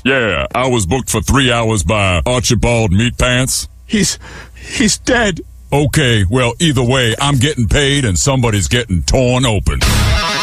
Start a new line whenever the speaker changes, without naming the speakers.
Yeah, I was booked for 3 hours by Archibald Meat Pants.
He's dead.
Okay, well, either way, I'm getting paid and somebody's getting torn open.